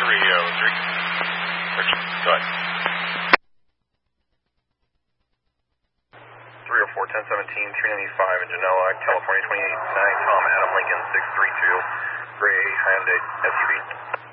radio, 3. Go ahead. 304, 1017, 395 in Genoa, California 28, 9, Tom, Adam Lincoln, 632, gray Hyundai SUV.